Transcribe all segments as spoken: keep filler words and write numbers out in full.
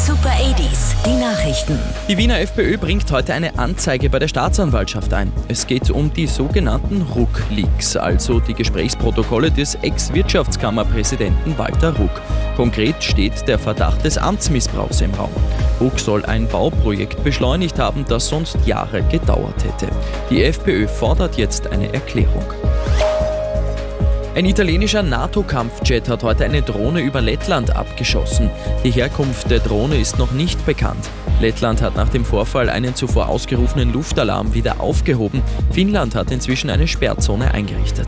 Super achtziger, die Nachrichten. Die Wiener FPÖ bringt heute eine Anzeige bei der Staatsanwaltschaft ein. Es geht um die sogenannten Ruck-Leaks, also die Gesprächsprotokolle des Ex-Wirtschaftskammerpräsidenten Walter Ruck. Konkret steht der Verdacht des Amtsmissbrauchs im Raum. Ruck soll ein Bauprojekt beschleunigt haben, das sonst Jahre gedauert hätte. Die FPÖ fordert jetzt eine Erklärung. Ein italienischer NATO-Kampfjet hat heute eine Drohne über Lettland abgeschossen. Die Herkunft der Drohne ist noch nicht bekannt. Lettland hat nach dem Vorfall einen zuvor ausgerufenen Luftalarm wieder aufgehoben. Finnland hat inzwischen eine Sperrzone eingerichtet.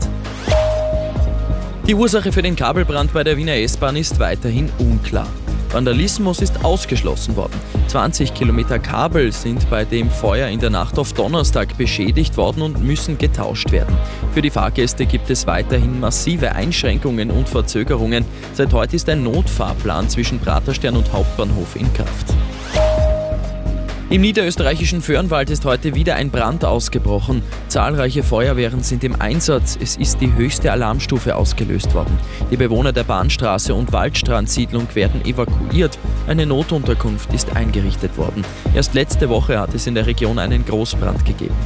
Die Ursache für den Kabelbrand bei der Wiener S-Bahn ist weiterhin unklar. Vandalismus ist ausgeschlossen worden. zwanzig Kilometer Kabel sind bei dem Feuer in der Nacht auf Donnerstag beschädigt worden und müssen getauscht werden. Für die Fahrgäste gibt es weiterhin massive Einschränkungen und Verzögerungen. Seit heute ist ein Notfahrplan zwischen Praterstern und Hauptbahnhof in Kraft. Im niederösterreichischen Föhrenwald ist heute wieder ein Brand ausgebrochen. Zahlreiche Feuerwehren sind im Einsatz. Es ist die höchste Alarmstufe ausgelöst worden. Die Bewohner der Bahnstraße und Waldstrandsiedlung werden evakuiert. Eine Notunterkunft ist eingerichtet worden. Erst letzte Woche hat es in der Region einen Großbrand gegeben.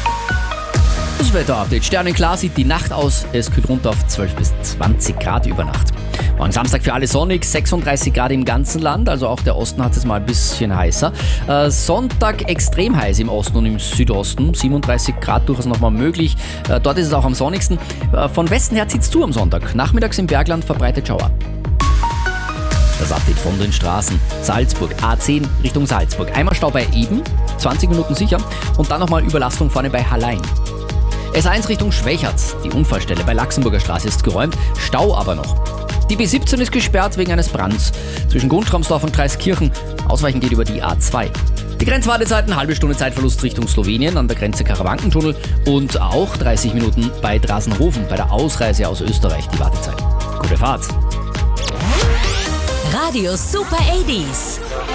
Das Wetterupdate. Sternenklar sieht die Nacht aus. Es kühlt runter auf zwölf bis zwanzig Grad über Nacht. Morgen Samstag für alle sonnig, sechsunddreißig Grad im ganzen Land, also auch der Osten hat es mal ein bisschen heißer. Äh, Sonntag extrem heiß im Osten und im Südosten, siebenunddreißig Grad durchaus nochmal möglich. Äh, dort ist es auch am sonnigsten. Äh, von Westen her zieht es zu am Sonntag. Nachmittags im Bergland verbreitet Schauer. Das Update von den Straßen. Salzburg, A zehn Richtung Salzburg. Einmal Stau bei Eben, zwanzig Minuten sicher. Und dann nochmal Überlastung vorne bei Hallein. S eins Richtung Schwächert. Die Unfallstelle bei Laxenburger Straße ist geräumt, Stau aber noch. Die B siebzehn ist gesperrt wegen eines Brands zwischen Grundschramsdorf und Dreiskirchen. Ausweichen geht über die A zwei. Die Grenzwartezeiten, halbe Stunde Zeitverlust Richtung Slowenien an der Grenze Karawankentunnel und auch dreißig Minuten bei Drasenhofen bei der Ausreise aus Österreich die Wartezeit. Gute Fahrt! Radio Super achtziger.